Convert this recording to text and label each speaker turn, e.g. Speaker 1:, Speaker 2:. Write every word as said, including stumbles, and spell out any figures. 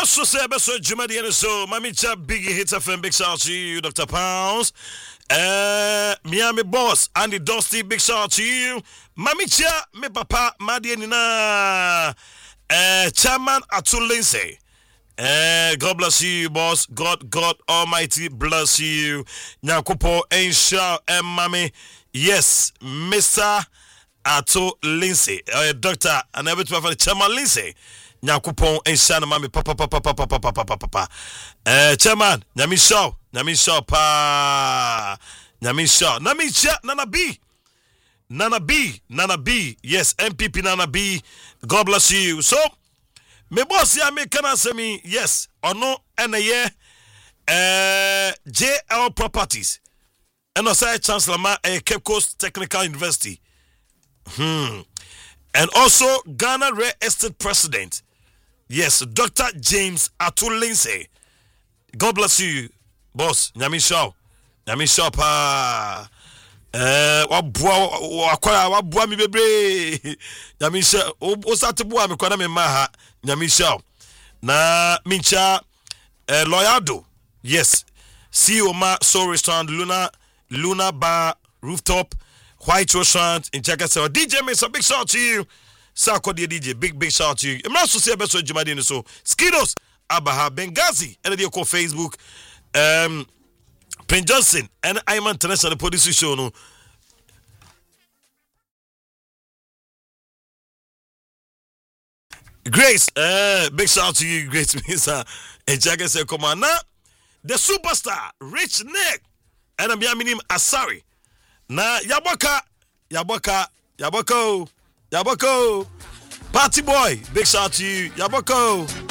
Speaker 1: so say beso Jumadi and so Mami Cha Biggie Hits F M. Big shout out to you, Doctor Pounds. Uh, Miami Boss Andy Dusty, big shout out to you. Mami Cha, me papa, Madi Nina. Uh, Chairman Atul Lindsay. Uh, God bless you, boss. God, God Almighty bless you. Nyakupo Ensha and Mami. Yes, Mister Atul Lindsay. Uh, Doctor, and everything for the Chairman Lindsay. Nyakupon Ensha Mami papa papa papa papa papa papa. Uh, Chairman, Nyami Shaw. Nyami Shaw pa Nyami Shaw Nami Cha Nana B Nana B Nana B yes M P P Nana B, God bless you. So me boss ya me can answer me yes or no and a year uh J L Properties and also Chancellor Ma uh, Cape Coast Technical University hmm and also Ghana Real Estate President, yes, Doctor James Atul Lindsay, God bless you, boss. Nyami Shaw, Nyami Shaw pa. Eh, wabua wakwara wabua mi bebre. Nyami Shaw, o sate bua mi kwana me maha. Nyami Shaw. Na mincha eh, Loyado. Yes. C E O Ma Soul Restaurant, Luna Luna Bar, Rooftop, White Restaurant in Jakarta. D J Mesa, big shout out to you. Sako D J, big big shout out to you. I'm also say beso Jumadi so. Skidos Abaha Benghazi and they call Facebook. Um, Prince Johnson and I'm international producer show no. Grace, uh, big shout out to you, Grace Misa. And Jagger said, come on now. The superstar, Rich Nick, and I'm Yaminim Asari. Na Yaboka, Yaboka, Yaboko, Yaboko, Party Boy, big shout out to you, Yaboko.